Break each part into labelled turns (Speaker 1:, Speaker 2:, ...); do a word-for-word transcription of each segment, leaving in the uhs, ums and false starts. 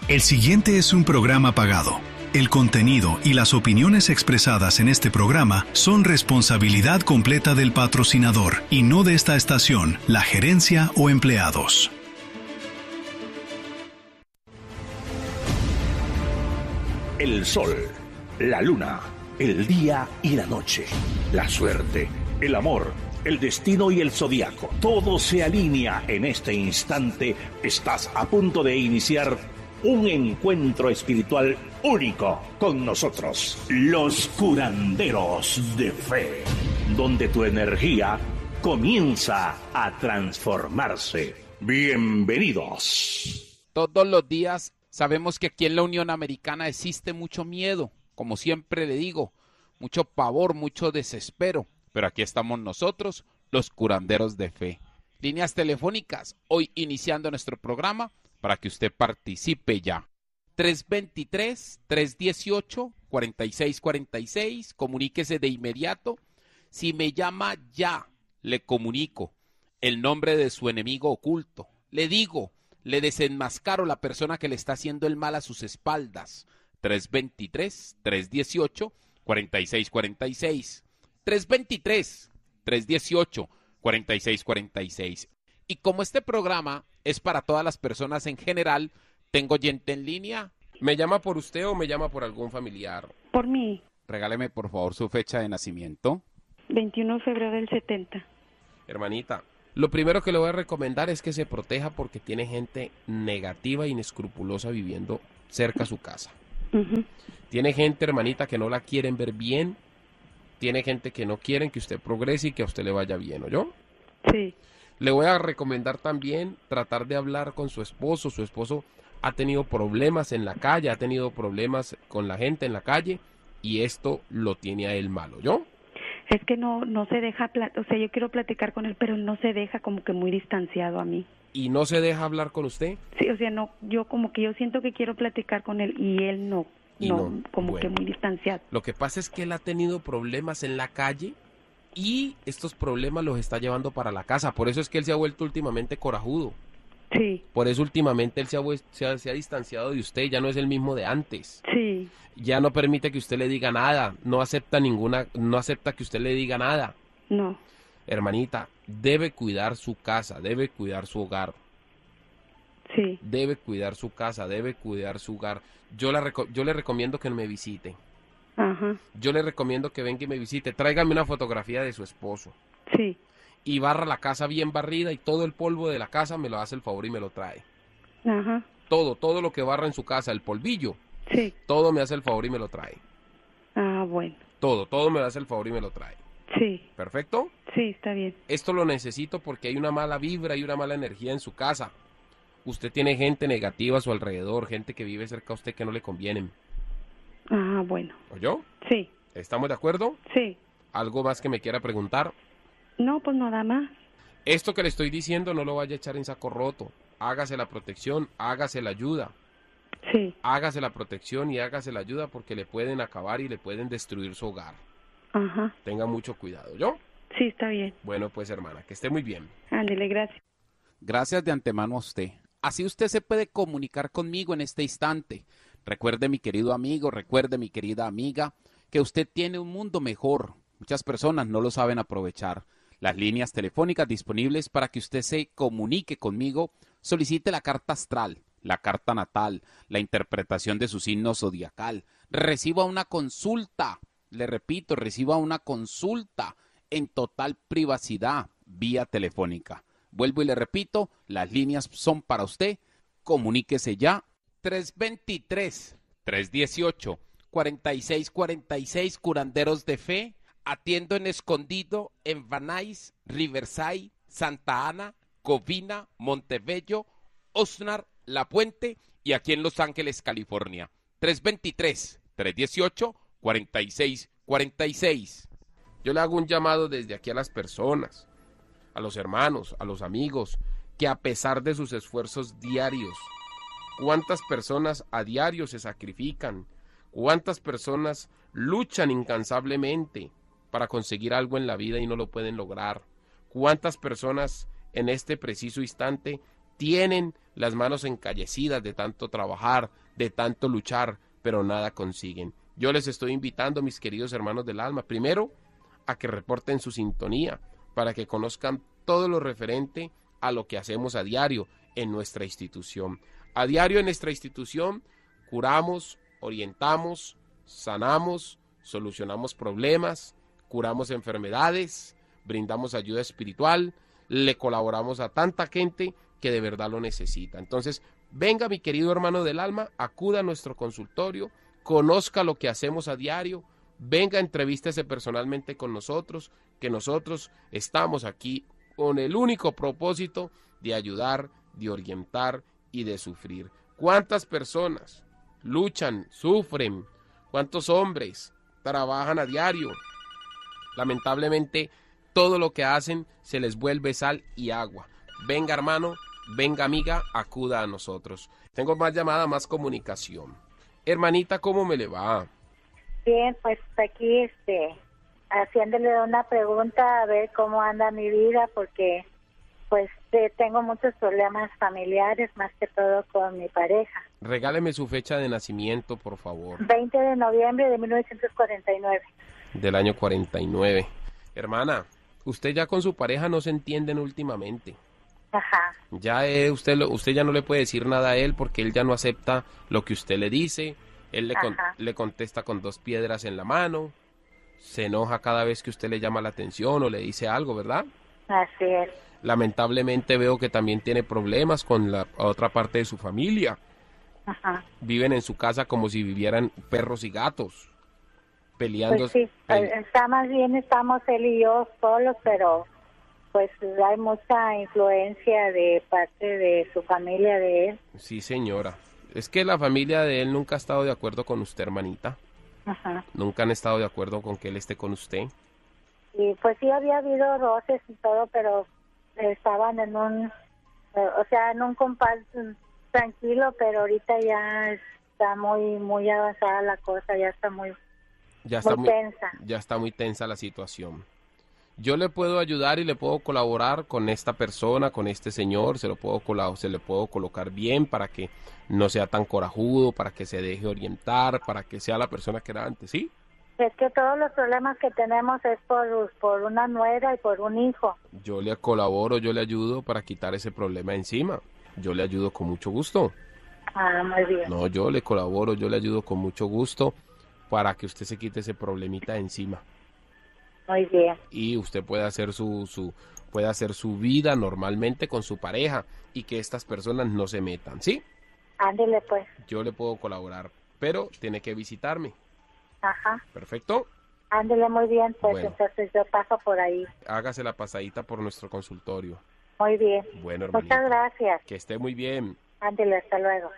Speaker 1: El siguiente es un programa pagado. El contenido y las opiniones expresadas en este programa son responsabilidad completa del patrocinador y no de esta estación, la gerencia o empleados.
Speaker 2: El sol, la luna, el día y la noche, la suerte, el amor, el destino y el zodiaco. Todo se alinea en este instante. Estás a punto de iniciar un encuentro espiritual único con nosotros, los curanderos de fe, donde tu energía comienza a transformarse. Bienvenidos.
Speaker 3: Todos los días sabemos que aquí en la Unión Americana existe mucho miedo, como siempre le digo, mucho pavor, mucho desespero, pero aquí estamos nosotros, los curanderos de fe. Líneas telefónicas, hoy iniciando nuestro programa, para que usted participe ya. tres dos tres, tres uno ocho, cuatro seis cuatro seis, comuníquese de inmediato. Si me llama ya, le comunico el nombre de su enemigo oculto. Le digo, le desenmascaro la persona que le está haciendo el mal a sus espaldas. tres dos tres, tres uno ocho, cuatro seis cuatro seis. tres dos tres, tres uno ocho, cuatro seis cuatro seis. Y como este programa es para todas las personas en general, ¿tengo gente en línea?
Speaker 4: ¿Me llama por usted o me llama por algún familiar?
Speaker 5: Por mí.
Speaker 3: Regáleme por favor su fecha de nacimiento.
Speaker 5: veintiuno de febrero del setenta.
Speaker 4: Hermanita, lo primero que le voy a recomendar es que se proteja porque tiene gente negativa e inescrupulosa viviendo cerca a su casa.
Speaker 5: Uh-huh.
Speaker 4: Tiene gente, hermanita, que no la quieren ver bien. Tiene gente que no quieren que usted progrese y que a usted le vaya bien, ¿oyó?
Speaker 5: Sí.
Speaker 4: Le voy a recomendar también tratar de hablar con su esposo. Su esposo ha tenido problemas en la calle, ha tenido problemas con la gente en la calle y esto lo tiene a él malo, ¿yo?
Speaker 5: Es que no no se deja, o sea, yo quiero platicar con él, pero no se deja, como que muy distanciado a mí.
Speaker 4: ¿Y no se deja hablar con usted?
Speaker 5: Sí, o sea, no, yo como que yo siento que quiero platicar con él y él no,
Speaker 4: Y
Speaker 5: no,
Speaker 4: no,
Speaker 5: como
Speaker 4: bueno.
Speaker 5: que muy distanciado.
Speaker 4: Lo que pasa es que él ha tenido problemas en la calle y estos problemas los está llevando para la casa. Por eso es que él se ha vuelto últimamente corajudo.
Speaker 5: Sí.
Speaker 4: Por eso últimamente él se ha, vuel- se ha, se ha distanciado de usted, ya no es el mismo de antes.
Speaker 5: Sí.
Speaker 4: Ya no permite que usted le diga nada, no acepta ninguna, no acepta que usted le diga nada.
Speaker 5: No.
Speaker 4: Hermanita, debe cuidar su casa, debe cuidar su hogar.
Speaker 5: Sí.
Speaker 4: Debe cuidar su casa, debe cuidar su hogar. Yo, la reco- yo le recomiendo que me visite.
Speaker 5: Ajá.
Speaker 4: Yo le recomiendo que venga y me visite. Tráigame una fotografía de su esposo.
Speaker 5: Sí.
Speaker 4: Y barra la casa bien barrida y todo el polvo de la casa me lo hace el favor y me lo trae.
Speaker 5: Ajá.
Speaker 4: Todo, todo lo que barra en su casa, el polvillo,
Speaker 5: Sí.
Speaker 4: todo me hace el favor y me lo trae.
Speaker 5: Ah, bueno.
Speaker 4: Todo, todo me hace el favor y me lo trae.
Speaker 5: Sí.
Speaker 4: ¿Perfecto?
Speaker 5: Sí, está bien.
Speaker 4: Esto lo necesito porque hay una mala vibra y una mala energía en su casa. Usted tiene gente negativa a su alrededor, gente que vive cerca a usted que no le convienen.
Speaker 5: Ah, bueno.
Speaker 4: ¿Oyó?
Speaker 5: Sí.
Speaker 4: ¿Estamos de acuerdo?
Speaker 5: Sí.
Speaker 4: ¿Algo más que me quiera preguntar?
Speaker 5: No, pues nada más.
Speaker 4: Esto que le estoy diciendo no lo vaya a echar en saco roto. Hágase la protección, hágase la ayuda.
Speaker 5: Sí.
Speaker 4: Hágase la protección y hágase la ayuda porque le pueden acabar y le pueden destruir su hogar.
Speaker 5: Ajá.
Speaker 4: Tenga mucho cuidado, ¿yo?
Speaker 5: Sí, está bien.
Speaker 4: Bueno, pues hermana, que esté muy bien.
Speaker 5: Ándele, gracias.
Speaker 3: Gracias de antemano a usted. Así usted se puede comunicar conmigo en este instante. Recuerde, mi querido amigo, recuerde, mi querida amiga, que usted tiene un mundo mejor. Muchas personas no lo saben aprovechar. Las líneas telefónicas disponibles para que usted se comunique conmigo, solicite la carta astral, la carta natal, la interpretación de su signo zodiacal, reciba una consulta, le repito, reciba una consulta en total privacidad vía telefónica. Vuelvo y le repito, las líneas son para usted, comuníquese ya, tres dos tres, tres uno ocho, cuatro seis cuatro seis, curanderos de fe. Atiendo en Escondido, en Van Nuys, Riverside, Santa Ana, Covina, Montebello, Oxnard, La Puente y aquí en Los Ángeles, California. tres dos tres, tres uno ocho, cuatro seis cuatro seis.
Speaker 4: Yo le hago un llamado desde aquí a las personas, a los hermanos, a los amigos, que a pesar de sus esfuerzos diarios, ¿cuántas personas a diario se sacrifican? ¿Cuántas personas luchan incansablemente para conseguir algo en la vida y no lo pueden lograr? ¿Cuántas personas en este preciso instante tienen las manos encallecidas de tanto trabajar, de tanto luchar, pero nada consiguen. Yo les estoy invitando, mis queridos hermanos del alma, primero a que reporten su sintonía, para que conozcan todo lo referente a lo que hacemos a diario en nuestra institución. A diario en nuestra institución curamos, orientamos, sanamos, solucionamos problemas, curamos enfermedades, brindamos ayuda espiritual, le colaboramos a tanta gente que de verdad lo necesita. Entonces, venga mi querido hermano del alma, acuda a nuestro consultorio, conozca lo que hacemos a diario, venga, entrevístese personalmente con nosotros, que nosotros estamos aquí con el único propósito de ayudar, de orientar y de sufrir. ¿Cuántas personas luchan, sufren? ¿Cuántos hombres trabajan a diario? Lamentablemente, todo lo que hacen se les vuelve sal y agua. Venga, hermano, venga, amiga, acuda a nosotros. Tengo más llamada, más comunicación. Hermanita, ¿cómo me le va?
Speaker 6: Bien, pues aquí este, haciéndole una pregunta a ver cómo anda mi vida, porque pues eh, tengo muchos problemas familiares, más que todo con mi pareja.
Speaker 4: Regáleme su fecha de nacimiento, por favor.
Speaker 6: veinte de noviembre de mil novecientos cuarenta y nueve.
Speaker 4: Del año cuarenta y nueve. Hermana, usted ya con su pareja no se entienden últimamente.
Speaker 6: Ajá.
Speaker 4: Ya eh, usted, lo, usted ya no le puede decir nada a él porque él ya no acepta lo que usted le dice. Él le, con, le contesta con dos piedras en la mano. Se enoja cada vez que usted le llama la atención o le dice algo, ¿verdad?
Speaker 6: Así es.
Speaker 4: Lamentablemente veo que también tiene problemas con la otra parte de su familia.
Speaker 6: Ajá.
Speaker 4: Viven en su casa como si vivieran perros y gatos, peleando.
Speaker 6: Pues sí,
Speaker 4: pe-
Speaker 6: está más bien, estamos él y yo solos, pero pues hay mucha influencia de parte de su familia de él.
Speaker 4: Sí, señora. Es que la familia de él nunca ha estado de acuerdo con usted, hermanita.
Speaker 6: Ajá.
Speaker 4: Nunca han estado de acuerdo con que él esté con usted.
Speaker 6: Y pues sí había habido roces y todo, pero estaban en un, eh, o sea, en un compás tranquilo, pero ahorita ya está muy muy avanzada la cosa, ya está muy,
Speaker 4: Ya está
Speaker 6: muy
Speaker 4: muy,
Speaker 6: tensa.
Speaker 4: ya está muy tensa la situación. Yo le puedo ayudar y le puedo colaborar con esta persona, con este señor, se lo puedo colab- se le puedo colocar bien para que no sea tan corajudo, para que se deje orientar, para que sea la persona que era antes, ¿sí?
Speaker 6: Es que todos los problemas que tenemos es por, por una nuera y por un hijo.
Speaker 4: Yo le colaboro, yo le ayudo para quitar ese problema encima. Yo le ayudo con mucho gusto.
Speaker 6: Ah, muy bien.
Speaker 4: No, yo le colaboro, yo le ayudo con mucho gusto para que usted se quite ese problemita de encima.
Speaker 6: Muy bien.
Speaker 4: Y usted puede hacer su, su, puede hacer su vida normalmente con su pareja y que estas personas no se metan, ¿sí?
Speaker 6: Ándele pues.
Speaker 4: Yo le puedo colaborar, pero tiene que visitarme.
Speaker 6: Ajá.
Speaker 4: ¿Perfecto?
Speaker 6: Ándele muy bien, pues
Speaker 4: Bueno.
Speaker 6: entonces yo paso por ahí.
Speaker 4: Hágase la pasadita por nuestro consultorio.
Speaker 6: Muy bien.
Speaker 4: Bueno, hermanito.
Speaker 6: Muchas gracias.
Speaker 4: Que esté muy bien.
Speaker 6: Ándele, hasta luego.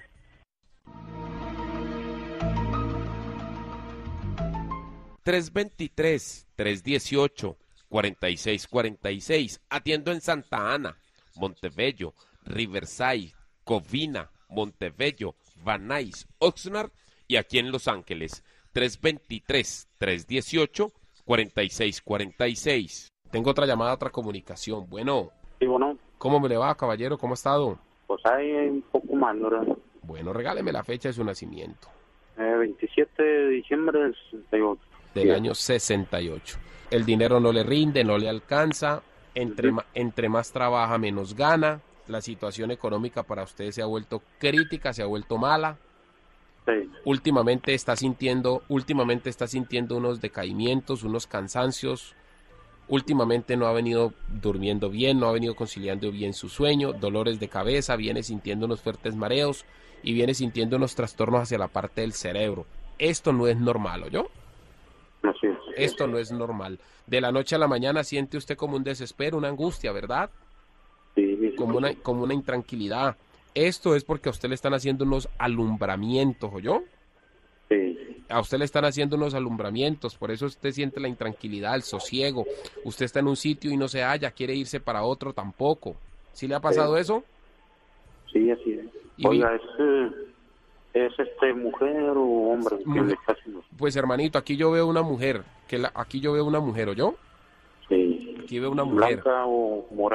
Speaker 4: tres veintitrés, tres dieciocho, cuarenta y seis cuarenta y seis. Atiendo en Santa Ana, Montebello, Riverside, Covina, Montebello, Van Nuys, Oxnard y aquí en Los Ángeles. tres veintitrés, tres dieciocho, cuarenta y seis cuarenta y seis. Tengo otra llamada, otra comunicación. Bueno,
Speaker 7: Sí, bueno,
Speaker 4: ¿cómo me le va, caballero? ¿Cómo ha estado?
Speaker 7: pues hay un poco mal, ¿verdad?
Speaker 4: Bueno, regáleme la fecha de su nacimiento.
Speaker 7: Eh, veintisiete de diciembre del sesenta y ocho.
Speaker 4: Del
Speaker 7: Bien.
Speaker 4: año sesenta y ocho. El dinero no le rinde, no le alcanza, entre,
Speaker 7: Ujú.
Speaker 4: ma- entre más trabaja, menos gana, la situación económica para usted se ha vuelto crítica, se ha vuelto mala,
Speaker 7: Sí,
Speaker 4: últimamente está sintiendo, últimamente está sintiendo unos decaimientos, unos cansancios, últimamente no ha venido durmiendo bien, no ha venido conciliando bien su sueño, dolores de cabeza, viene sintiendo unos fuertes mareos y viene sintiendo unos trastornos hacia la parte del cerebro. Esto no es normal, ¿oyó?
Speaker 7: así es.
Speaker 4: Esto no es normal. De la noche a la mañana siente usted como un desespero, una angustia, ¿verdad?
Speaker 7: Sí, sí,
Speaker 4: Como una, como una intranquilidad. Esto es porque a usted le están haciendo unos alumbramientos, ¿oyó?
Speaker 7: sí,
Speaker 4: A usted le están haciendo unos alumbramientos, por eso usted siente la intranquilidad, el sosiego. Usted está en un sitio y no se halla, quiere irse para otro tampoco. ¿Sí le ha pasado
Speaker 7: Sí.
Speaker 4: eso?
Speaker 7: sí, así es.
Speaker 4: Y
Speaker 7: Oiga, ¿es, eh, ¿es este mujer o hombre que
Speaker 4: Mujer.
Speaker 7: le está haciendo?
Speaker 4: Pues hermanito, aquí yo veo una mujer, que la, aquí yo veo una mujer, ¿oyó?
Speaker 7: Sí.
Speaker 4: Aquí veo una mujer.
Speaker 7: ¿Blanca o morena?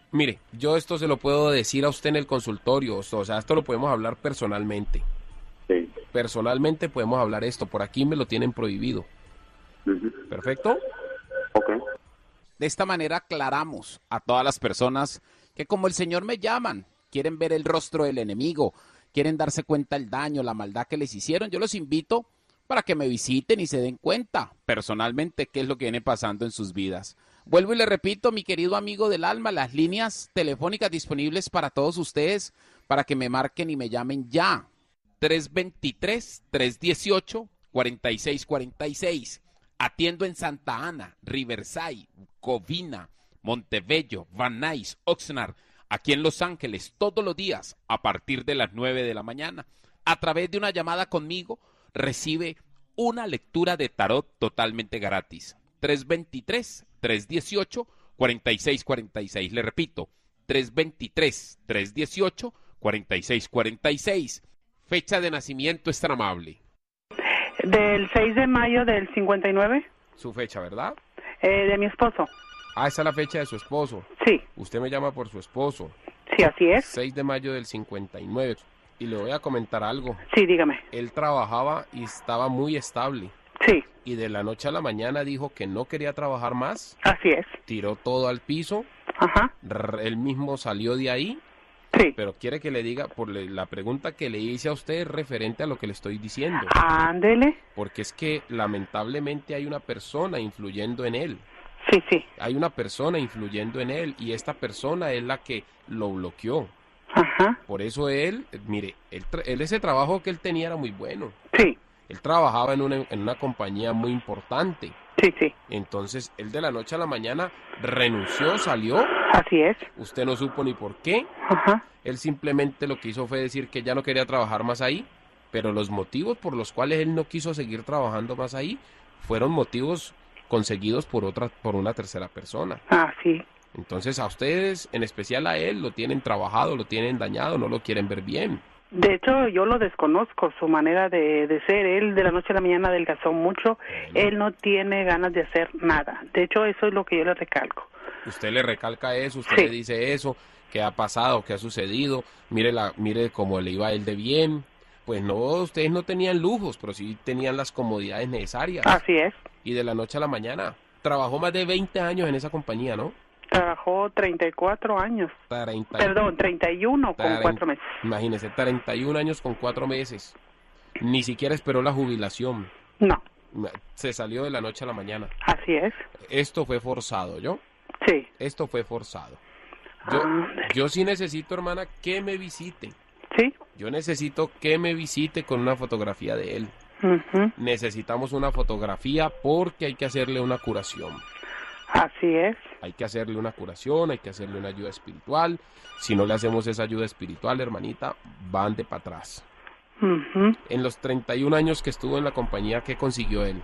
Speaker 4: Mire, yo esto se lo puedo decir a usted en el consultorio, o sea, esto lo podemos hablar personalmente.
Speaker 7: Sí.
Speaker 4: Personalmente podemos hablar esto, por aquí me lo tienen prohibido.
Speaker 7: Ujú.
Speaker 4: ¿Perfecto?
Speaker 7: Ok.
Speaker 3: De esta manera aclaramos a todas las personas que como el Señor me llaman, quieren ver el rostro del enemigo, quieren darse cuenta del daño, la maldad que les hicieron. Yo los invito para que me visiten y se den cuenta personalmente qué es lo que viene pasando en sus vidas. Vuelvo y le repito, mi querido amigo del alma, las líneas telefónicas disponibles para todos ustedes, para que me marquen y me llamen ya. tres dos tres, tres uno ocho, cuatro seis cuatro seis. Atiendo en Santa Ana, Riverside, Covina, Montebello, Van Nuys, Oxnard, aquí en Los Ángeles, todos los días a partir de las nueve de la mañana. A través de una llamada conmigo recibe una lectura de tarot totalmente gratis. tres dos tres, tres uno ocho, cuatro seis cuatro seis. Le repito, tres dos tres, tres uno ocho, cuatro seis cuatro seis. Fecha de nacimiento es tan amable.
Speaker 8: Del seis de mayo del cincuenta y nueve,
Speaker 4: Su fecha, ¿verdad?
Speaker 8: eh, de mi esposo.
Speaker 4: Ah, esa es la fecha de su esposo.
Speaker 8: Sí,
Speaker 4: Usted me llama por su esposo.
Speaker 8: sí, así es.
Speaker 4: seis de mayo del cincuenta y nueve. Y le voy a comentar algo.
Speaker 8: Sí, dígame.
Speaker 4: Él trabajaba y estaba muy estable.
Speaker 8: Sí,
Speaker 4: Y de la noche a la mañana dijo que no quería trabajar más.
Speaker 8: así es.
Speaker 4: Tiró todo al piso.
Speaker 8: Ajá,
Speaker 4: r- Él mismo salió de ahí.
Speaker 8: sí.
Speaker 4: Pero quiere que le diga, por le- la pregunta que le hice a usted es referente a lo que le estoy diciendo.
Speaker 8: Ándele.
Speaker 4: Porque es que lamentablemente hay una persona influyendo en él.
Speaker 8: Sí, sí.
Speaker 4: Hay una persona influyendo en él y esta persona es la que lo bloqueó.
Speaker 8: Ajá,
Speaker 4: Por eso él, eh, mire, él, tra- él ese trabajo que él tenía era muy bueno.
Speaker 8: sí,
Speaker 4: Él trabajaba en una, en una compañía muy importante.
Speaker 8: sí, sí.
Speaker 4: Entonces, él de la noche a la mañana renunció, salió.
Speaker 8: Así es.
Speaker 4: Usted no supo ni por qué.
Speaker 8: Ajá,
Speaker 4: Él simplemente lo que hizo fue decir que ya no quería trabajar más ahí. Pero los motivos por los cuales él no quiso seguir trabajando más ahí fueron motivos conseguidos por otra, por una tercera persona.
Speaker 8: ah, sí.
Speaker 4: Entonces, a ustedes, en especial a él, lo tienen trabajado, lo tienen dañado, no lo quieren ver bien.
Speaker 8: De hecho, yo lo desconozco, su manera de, de ser. Él de la noche a la mañana adelgazó mucho. Él no tiene ganas de hacer nada. De hecho, eso es lo que yo le recalco.
Speaker 4: Usted le recalca eso, usted
Speaker 8: Sí.
Speaker 4: le dice eso, qué ha pasado, qué ha sucedido, mire la, mire cómo le iba a él de bien. Pues no, ustedes no tenían lujos, pero sí tenían las comodidades necesarias.
Speaker 8: Así es.
Speaker 4: Y de la noche a la mañana, trabajó más de veinte años en esa compañía, ¿no?
Speaker 8: Trabajó treinta y cuatro años.
Speaker 4: treinta,
Speaker 8: Perdón, treinta y uno con
Speaker 4: treinta,
Speaker 8: cuatro meses.
Speaker 4: Imagínese, treinta y un años con cuatro meses. Ni siquiera esperó la jubilación.
Speaker 8: No,
Speaker 4: Se salió de la noche a la mañana.
Speaker 8: así es.
Speaker 4: Esto fue forzado, ¿yo?
Speaker 8: Sí.
Speaker 4: Esto fue forzado. Yo,
Speaker 8: Ándale.
Speaker 4: yo sí necesito, hermana, que me visite.
Speaker 8: Sí.
Speaker 4: Yo necesito que me visite con una fotografía de él.
Speaker 8: Ujú.
Speaker 4: Necesitamos una fotografía porque hay que hacerle una curación.
Speaker 8: Así es.
Speaker 4: Hay que hacerle una curación, hay que hacerle una ayuda espiritual. Si no le hacemos esa ayuda espiritual, hermanita, van de para atrás.
Speaker 8: Ujú.
Speaker 4: En los treinta y un años que estuvo en la compañía, ¿qué consiguió él?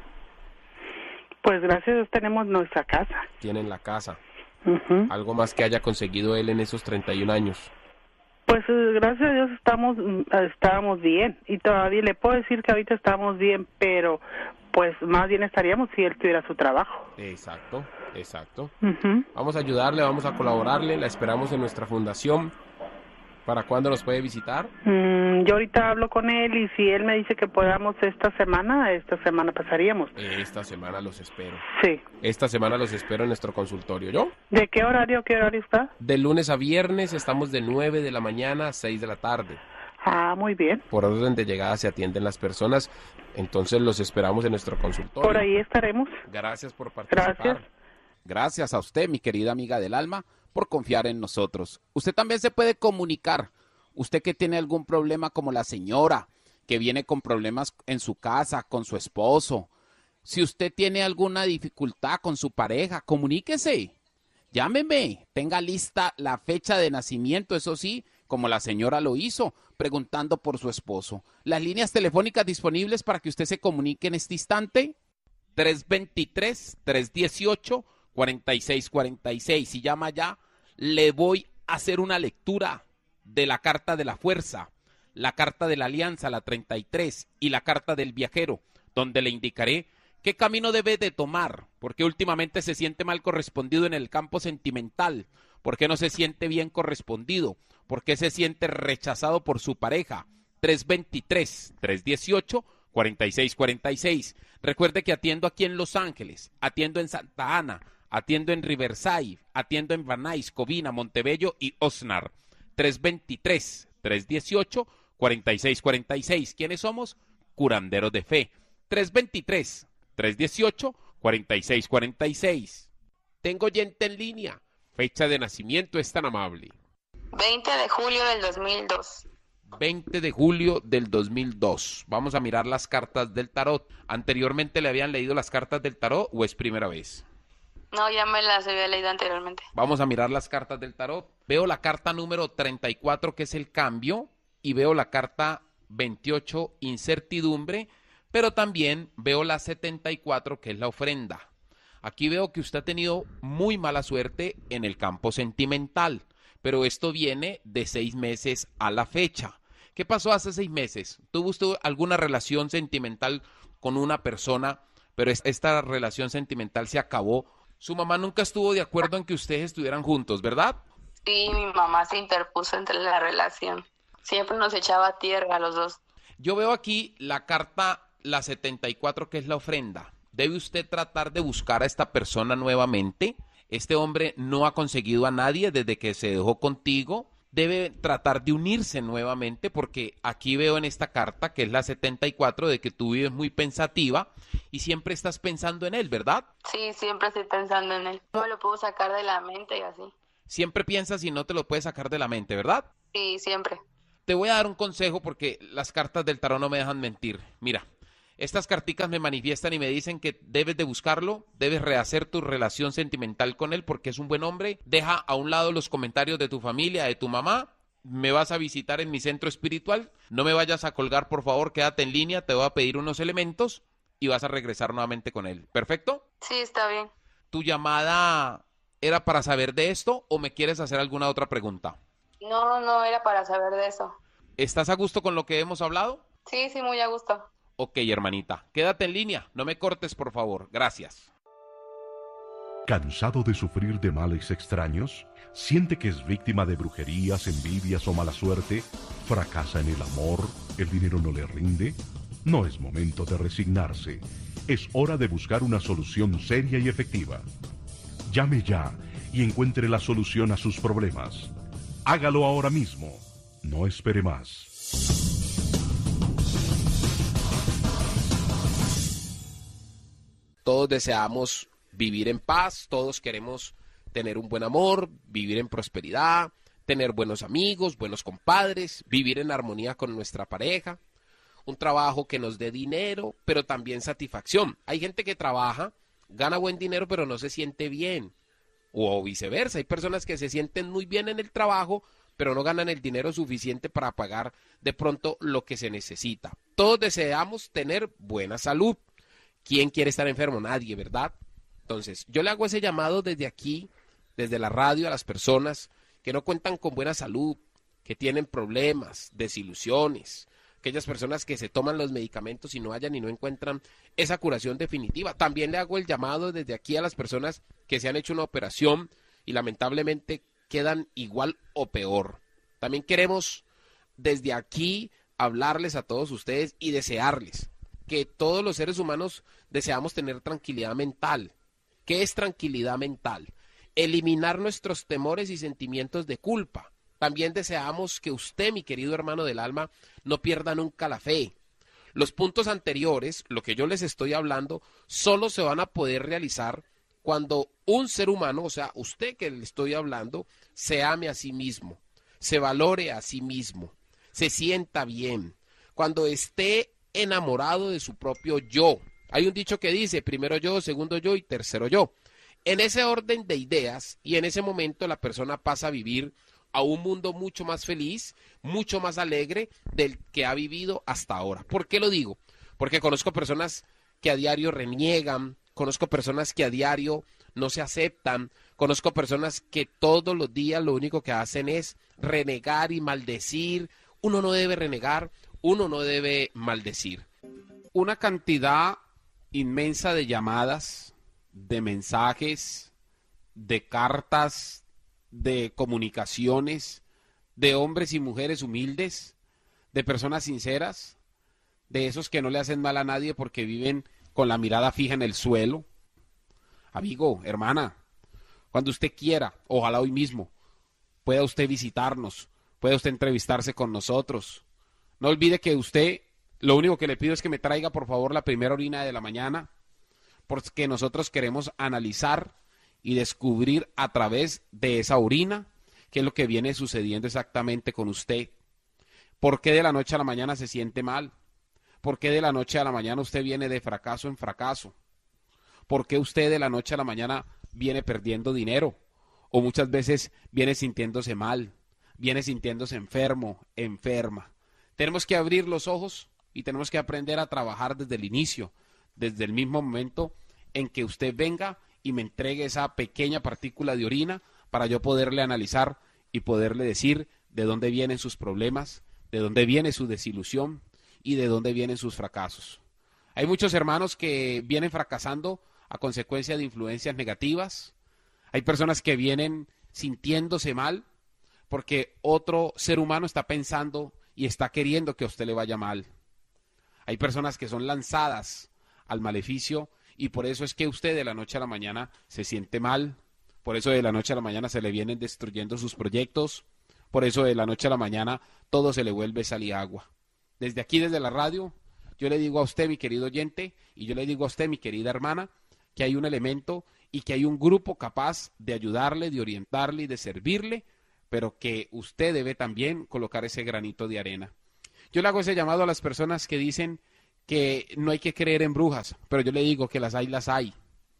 Speaker 8: Pues gracias a Dios tenemos nuestra casa.
Speaker 4: Tiene la casa.
Speaker 8: Ujú.
Speaker 4: Algo más que haya conseguido él en esos treinta y un años.
Speaker 8: Pues eh, gracias a Dios estamos mm, estábamos bien y todavía le puedo decir que ahorita estamos bien, pero pues más bien estaríamos si él tuviera su trabajo.
Speaker 4: Exacto, exacto.
Speaker 8: Ujú.
Speaker 4: Vamos a ayudarle, vamos a colaborarle, la esperamos en nuestra fundación. ¿Para cuándo nos puede visitar?
Speaker 8: Mm, yo ahorita hablo con él y si él me dice que podamos esta semana, esta semana pasaríamos.
Speaker 4: Esta semana los espero.
Speaker 8: Sí.
Speaker 4: Esta semana los espero en nuestro consultorio, ¿yo?
Speaker 8: ¿De qué horario, qué horario está?
Speaker 4: De lunes a viernes estamos de nueve de la mañana a seis de la tarde.
Speaker 8: Ah, muy bien.
Speaker 4: Por orden de llegada se atienden las personas, entonces los esperamos en nuestro consultorio.
Speaker 8: Por ahí estaremos.
Speaker 4: Gracias por participar.
Speaker 8: Gracias.
Speaker 3: Gracias a usted, mi querida amiga del alma, por confiar en nosotros. Usted también se puede comunicar. Usted que tiene algún problema como la señora, que viene con problemas en su casa, con su esposo. Si usted tiene alguna dificultad con su pareja, comuníquese. Llámeme, tenga lista la fecha de nacimiento, eso sí, como la señora lo hizo, preguntando por su esposo. Las líneas telefónicas disponibles para que usted se comunique en este instante, tres dos tres, tres uno ocho, cuatro seis cuatro seis. Si llama ya, le voy a hacer una lectura de la carta de la fuerza, la carta de la alianza, la treinta y tres, y la carta del viajero, donde le indicaré qué camino debe de tomar, porque últimamente se siente mal correspondido en el campo sentimental, ¿Por qué no se siente bien correspondido? ¿Por qué se siente rechazado por su pareja? tres dos tres, tres uno ocho, cuatro seis cuatro seis. Recuerde que atiendo aquí en Los Ángeles, atiendo en Santa Ana, atiendo en Riverside, atiendo en Van Nuys, Covina, Montebello y Oxnard. tres dos tres, tres uno ocho, cuatro seis cuatro seis. ¿Quiénes somos? Curanderos de fe. tres dos tres, tres uno ocho, cuatro seis cuatro seis. Tengo oyente en línea. Fecha de nacimiento es tan amable.
Speaker 9: veinte de julio del dos mil dos.
Speaker 3: veinte de julio del dos mil dos. Vamos a mirar las cartas del tarot. ¿Anteriormente le habían leído las cartas del tarot o es primera vez?
Speaker 9: No, ya me las había leído anteriormente.
Speaker 3: Vamos a mirar las cartas del tarot. Veo la carta número treinta y cuatro, que es el cambio, y veo la carta veintiocho, incertidumbre, pero también veo la setenta y cuatro, que es la ofrenda. Aquí veo que usted ha tenido muy mala suerte en el campo sentimental, pero esto viene de seis meses a la fecha. ¿Qué pasó hace seis meses? ¿Tuvo usted alguna relación sentimental con una persona, pero esta relación sentimental se acabó? Su mamá nunca estuvo de acuerdo en que ustedes estuvieran juntos, ¿verdad?
Speaker 9: Sí, mi mamá se interpuso entre la relación. Siempre nos echaba tierra a los dos.
Speaker 3: Yo veo aquí la carta, la setenta y cuatro, que es la ofrenda. Debe usted tratar de buscar a esta persona nuevamente. Este hombre no ha conseguido a nadie desde que se dejó contigo. Debe tratar de unirse nuevamente, porque aquí veo en esta carta, que es la setenta y cuatro, de que tú vives muy pensativa y siempre estás pensando en él, ¿verdad?
Speaker 9: Sí, siempre estoy pensando en él. No me lo puedo sacar de la mente y así.
Speaker 3: Siempre piensas y no te lo puedes sacar de la mente, ¿verdad?
Speaker 9: Sí, siempre.
Speaker 3: Te voy a dar un consejo porque las cartas del tarot no me dejan mentir. Mira, estas carticas me manifiestan y me dicen que debes de buscarlo, debes rehacer tu relación sentimental con él porque es un buen hombre. Deja a un lado los comentarios de tu familia, de tu mamá. Me vas a visitar en mi centro espiritual. No me vayas a colgar, por favor, quédate en línea. Te voy a pedir unos elementos y vas a regresar nuevamente con él. ¿Perfecto?
Speaker 9: Sí, está bien.
Speaker 3: ¿Tu llamada era para saber de esto o me quieres hacer alguna otra pregunta?
Speaker 9: No, no era para saber de eso.
Speaker 3: ¿Estás a gusto con lo que hemos hablado?
Speaker 9: Sí, sí, muy a gusto.
Speaker 3: Ok, hermanita, quédate en línea, no me cortes, por favor, gracias.
Speaker 10: ¿Cansado de sufrir de males extraños? ¿Siente que es víctima de brujerías, envidias o mala suerte? ¿Fracasa en el amor? ¿El dinero no le rinde? No es momento de resignarse. Es hora de buscar una solución seria y efectiva. Llame ya y encuentre la solución a sus problemas. Hágalo ahora mismo. No espere más.
Speaker 3: Todos deseamos vivir en paz, todos queremos tener un buen amor, vivir en prosperidad, tener buenos amigos, buenos compadres, vivir en armonía con nuestra pareja, un trabajo que nos dé dinero, pero también satisfacción. Hay gente que trabaja, gana buen dinero, pero no se siente bien, o viceversa. Hay personas que se sienten muy bien en el trabajo, pero no ganan el dinero suficiente para pagar de pronto lo que se necesita. Todos deseamos tener buena salud. ¿Quién quiere estar enfermo? Nadie, ¿verdad? Entonces, yo le hago ese llamado desde aquí, desde la radio, a las personas que no cuentan con buena salud, que tienen problemas, desilusiones, aquellas personas que se toman los medicamentos y no hallan y no encuentran esa curación definitiva. También le hago el llamado desde aquí a las personas que se han hecho una operación y lamentablemente quedan igual o peor. También queremos desde aquí hablarles a todos ustedes y desearles que todos los seres humanos deseamos tener tranquilidad mental. ¿Qué es tranquilidad mental? Eliminar nuestros temores y sentimientos de culpa. También deseamos que usted, mi querido hermano del alma, no pierda nunca la fe. Los puntos anteriores, lo que yo les estoy hablando, solo se van a poder realizar cuando un ser humano, o sea, usted que le estoy hablando, se ame a sí mismo, se valore a sí mismo, se sienta bien, cuando esté enamorado de su propio yo. Hay un dicho que dice, primero yo, segundo yo y tercero yo. En ese orden de ideas y en ese momento la persona pasa a vivir a un mundo mucho más feliz, mucho más alegre del que ha vivido hasta ahora. ¿Por qué lo digo? Porque conozco personas que a diario reniegan, conozco personas que a diario no se aceptan, conozco personas que todos los días lo único que hacen es renegar y maldecir. Uno no debe renegar, uno no debe maldecir. Una cantidad inmensa de llamadas, de mensajes, de cartas, de comunicaciones, de hombres y mujeres humildes, de personas sinceras, de esos que no le hacen mal a nadie porque viven con la mirada fija en el suelo. Amigo, hermana, cuando usted quiera, ojalá hoy mismo, pueda usted visitarnos, pueda usted entrevistarse con nosotros. No olvide que usted, lo único que le pido es que me traiga por favor la primera orina de la mañana, porque nosotros queremos analizar y descubrir a través de esa orina qué es lo que viene sucediendo exactamente con usted. ¿Por qué de la noche a la mañana se siente mal? ¿Por qué de la noche a la mañana usted viene de fracaso en fracaso? ¿Por qué usted de la noche a la mañana viene perdiendo dinero? O muchas veces viene sintiéndose mal, viene sintiéndose enfermo, enferma. Tenemos que abrir los ojos y tenemos que aprender a trabajar desde el inicio, desde el mismo momento en que usted venga y me entregue esa pequeña partícula de orina para yo poderle analizar y poderle decir de dónde vienen sus problemas, de dónde viene su desilusión y de dónde vienen sus fracasos. Hay muchos hermanos que vienen fracasando a consecuencia de influencias negativas. Hay personas que vienen sintiéndose mal porque otro ser humano está pensando y está queriendo que a usted le vaya mal. Hay personas que son lanzadas al maleficio y por eso es que usted de la noche a la mañana se siente mal, por eso de la noche a la mañana se le vienen destruyendo sus proyectos, por eso de la noche a la mañana todo se le vuelve sal y agua. Desde aquí, desde la radio, yo le digo a usted, mi querido oyente, y yo le digo a usted, mi querida hermana, que hay un elemento y que hay un grupo capaz de ayudarle, de orientarle y de servirle, pero que usted debe también colocar ese granito de arena. Yo le hago ese llamado a las personas que dicen que no hay que creer en brujas, pero yo le digo que las hay, las hay.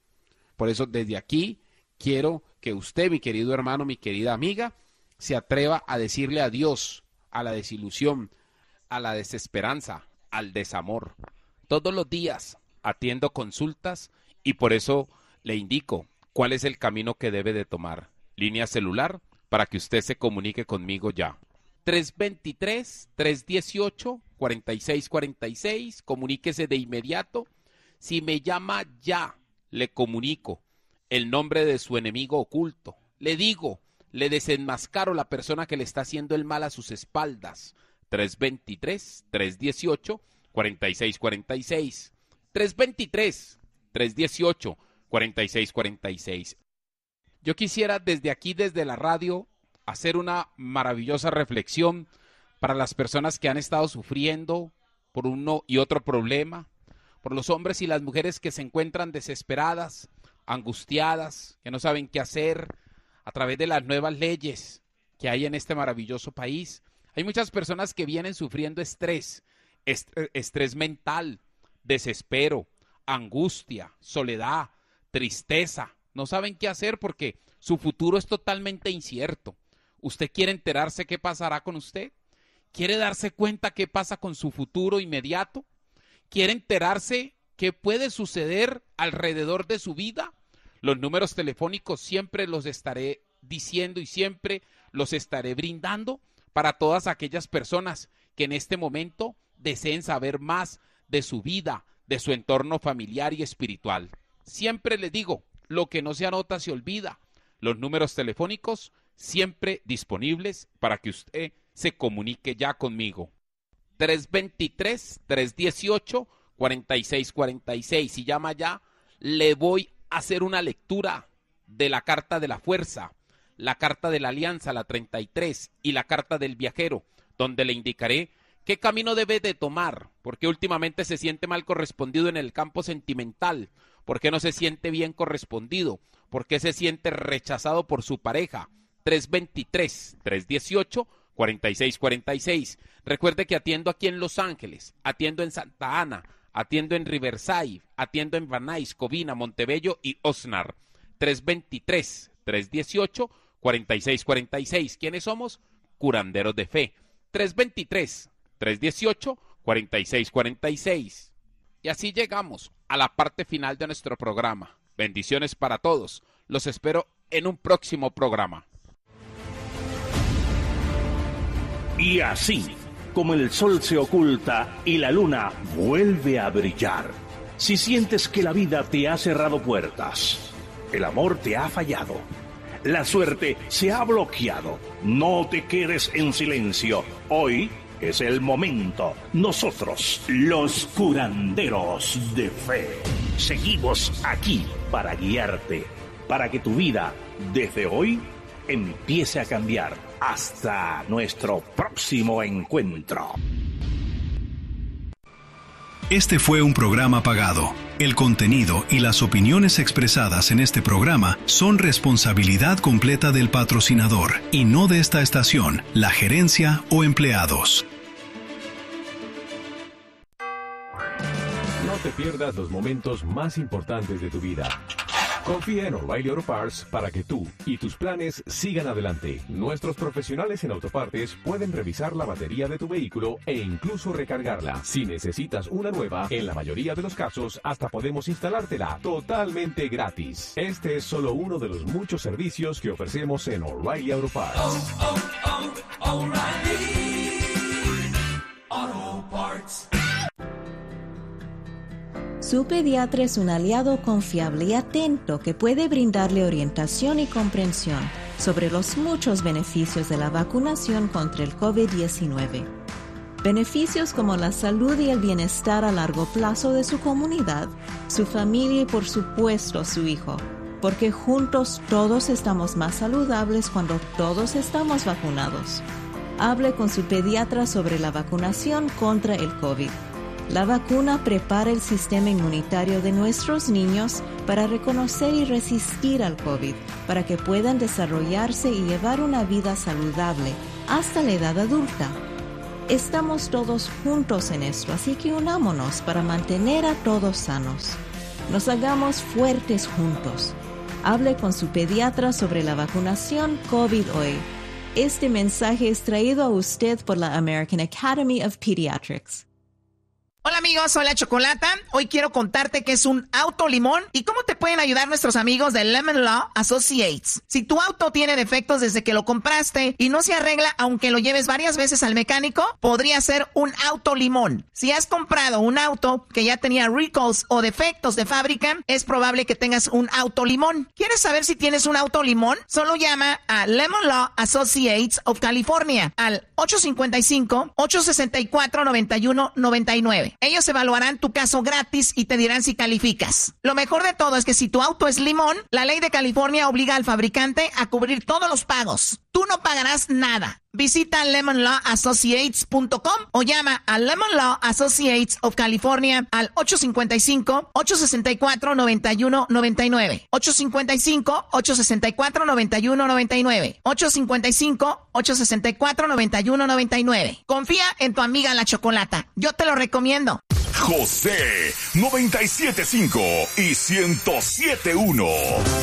Speaker 3: Por eso desde aquí quiero que usted, mi querido hermano, mi querida amiga, se atreva a decirle adiós a la desilusión, a la desesperanza, al desamor. Todos los días atiendo consultas y por eso le indico cuál es el camino que debe de tomar. Línea celular para que usted se comunique conmigo ya. tres dos tres, tres uno ocho, cuatro seis cuatro seis, comuníquese de inmediato. Si me llama ya, le comunico el nombre de su enemigo oculto. Le digo, le desenmascaro la persona que le está haciendo el mal a sus espaldas. tres dos tres, tres uno ocho, cuatro seis cuatro seis. tres dos tres, tres uno ocho, cuatro seis cuatro seis. Yo quisiera desde aquí, desde la radio, hacer una maravillosa reflexión para las personas que han estado sufriendo por uno y otro problema, por los hombres y las mujeres que se encuentran desesperadas, angustiadas, que no saben qué hacer a través de las nuevas leyes que hay en este maravilloso país. Hay muchas personas que vienen sufriendo estrés, est- estrés mental, desespero, angustia, soledad, tristeza. No saben qué hacer porque su futuro es totalmente incierto. ¿Usted quiere enterarse qué pasará con usted? ¿Quiere darse cuenta qué pasa con su futuro inmediato? ¿Quiere enterarse qué puede suceder alrededor de su vida? Los números telefónicos siempre los estaré diciendo y siempre los estaré brindando para todas aquellas personas que en este momento deseen saber más de su vida, de su entorno familiar y espiritual. Siempre les digo, lo que no se anota se olvida. Los números telefónicos siempre disponibles para que usted se comunique ya conmigo. tres dos tres, tres uno ocho, cuatro seis cuatro seis. Si llama ya, le voy a hacer una lectura de la carta de la fuerza, la carta de la alianza, la treinta y tres, y la carta del viajero, donde le indicaré qué camino debe de tomar, porque últimamente se siente mal correspondido en el campo sentimental, porque no se siente bien correspondido, porque se siente rechazado por su pareja. tres dos tres, tres uno ocho, cuatro seis cuatro seis. Recuerde que atiendo aquí en Los Ángeles, atiendo en Santa Ana, atiendo en Riverside, atiendo en Van Nuys, Covina, Montebello y Oxnard. tres dos tres, tres uno ocho, cuatro seis cuatro seis. ¿Quiénes somos? Curanderos de fe. tres dos tres, tres uno ocho, cuatro seis cuatro seis. Y así llegamos a la parte final de nuestro programa. Bendiciones para todos. Los espero en un próximo programa.
Speaker 2: Y así, como el sol se oculta y la luna vuelve a brillar, si sientes que la vida te ha cerrado puertas, el amor te ha fallado, La suerte se ha bloqueado. No te quedes en silencio. Hoy es el momento. Nosotros, los curanderos de fe, seguimos aquí para guiarte, para que tu vida, desde hoy, empiece a cambiar. Hasta nuestro próximo encuentro.
Speaker 1: Este fue un programa pagado. El contenido y las opiniones expresadas en este programa son responsabilidad completa del patrocinador y no de esta estación, la gerencia o empleados.
Speaker 11: No te pierdas los momentos más importantes de tu vida. Confía en O'Reilly Auto Parts para que tú y tus planes sigan adelante. Nuestros profesionales en autopartes pueden revisar la batería de tu vehículo e incluso recargarla. Si necesitas una nueva, en la mayoría de los casos hasta podemos instalártela totalmente gratis. Este es solo uno de los muchos servicios que ofrecemos en O'Reilly Auto Parts. Oh, oh, oh, O'Reilly Auto Parts.
Speaker 12: Su pediatra es un aliado confiable y atento que puede brindarle orientación y comprensión sobre los muchos beneficios de la vacunación contra el COVID diecinueve. Beneficios como la salud y el bienestar a largo plazo de su comunidad, su familia y por supuesto su hijo, porque juntos todos estamos más saludables cuando todos estamos vacunados. Hable con su pediatra sobre la vacunación contra el COVID. La vacuna prepara el sistema inmunitario de nuestros niños para reconocer y resistir al COVID, para que puedan desarrollarse y llevar una vida saludable hasta la edad adulta. Estamos todos juntos en esto, así que unámonos para mantener a todos sanos. Nos hagamos fuertes juntos. Hable con su pediatra sobre la vacunación COVID hoy. Este mensaje es traído a usted por la American Academy of Pediatrics.
Speaker 13: Hola amigos, soy la Chocolata. Hoy quiero contarte qué es un auto limón y cómo te pueden ayudar nuestros amigos de Lemon Law Associates. Si tu auto tiene defectos desde que lo compraste y no se arregla aunque lo lleves varias veces al mecánico, podría ser un auto limón. Si has comprado un auto que ya tenía recalls o defectos de fábrica, es probable que tengas un auto limón. ¿Quieres saber si tienes un auto limón? Solo llama a Lemon Law Associates of California al ocho cinco cinco, ocho seis cuatro, nueve uno nueve nueve. Ellos evaluarán tu caso gratis y te dirán si calificas. Lo mejor de todo es que si tu auto es limón, la ley de California obliga al fabricante a cubrir todos los pagos. Tú no pagarás nada. Visita lemon law associates punto com o llama a Lemon Law Associates of California al ocho cinco cinco, ocho seis cuatro, nueve uno nueve nueve. ocho cinco cinco, ocho seis cuatro, nueve uno nueve nueve. ocho cinco cinco, ocho seis cuatro, nueve uno nueve nueve. Confía en tu amiga la Chocolata. Yo te lo recomiendo.
Speaker 14: José noventa y siete punto cinco y ciento siete punto uno.